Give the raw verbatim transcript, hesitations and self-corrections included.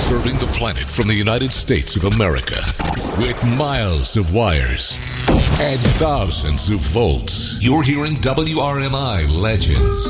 Serving the planet from the United States of America. With miles of wires and thousands of volts. You're hearing W R M I Legends.